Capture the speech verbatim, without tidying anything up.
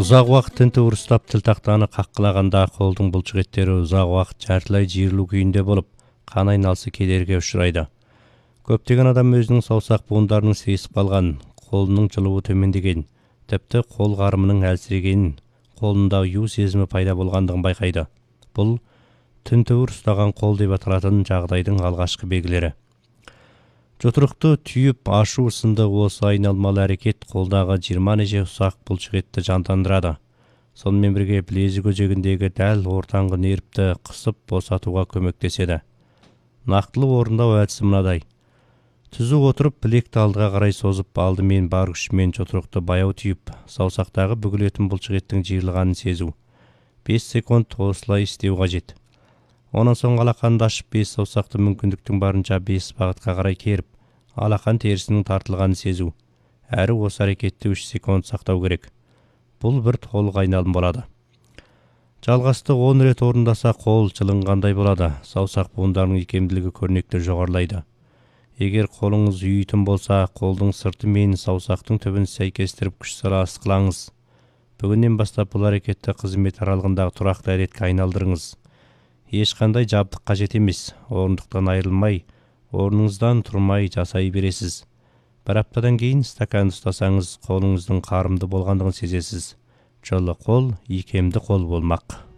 Ұзақ уақыт тінтіп ұрыстап тіл тақтаны қаққылағанда қолдың бұлшық еттері ұзақ уақыт жартылай жиырылу күйінде болып, қан айналысы кедергі ұшырайды. Көптеген адам өзінің саусақ буындарының сіресіп қалған, қолының жылуы төмендеген, тіпті қол қарымының әлсірегенін, қолында ю сезімі пайда болғандығын байқайды. Бұл тінтіп ұстаған қол деп аталатын жағдайдың алғашқы белгілері. Жұдырықты түйіп ашу сынды осы айналмалы әрекет қолдағы жиырма неше ұсақ бұлшық етті жандандырады. Сонымен бірге білезік өзегіндегі дәл ортаңғы нервті қысып босатуға көмектеседі. Нақтылы орындау әдісі мынадай. Түзу отырып білекті алдыға қарай созып, алдымен бар күшімен жұдырықты баяу түйіп, саусақтағы бүгілетін бұлшық еттің жиырылғанын сезу. бес секунд осылай істеу қажет. Онан соң алақанды ашып, бес саусақты мүмкіндіктің барынша бес бағытқа қарай керіп, алақан терісінің тартылғанын сезу. Әрі осы әрекетті үш секунд сақтау керек. Бұл бір толық айналым болады. Жалғасты он рет орындаса қол жылынғандай болады. Саусақ буындарының икемділігі көрнекті жоғарылайды. Егер қолыңыз үйітін болса, қолдың сырты мен саусақтың түбін сәйкестіріп күш сала ысқылаңыз. Бүгіннен бастап бұл әрекетті қызмет аралығындағы тұрақты әдетке айналдырыңыз. Ешқандай жабдық қажет емес. Орындықтан айырылмай, орныңыздан тұрмай жасай бересіз. Бір аптадан кейін стакан ұстасаңыз, қолыңыздың қарымды болғандығын сезесіз. Жылы қол, икемді қол болмақ.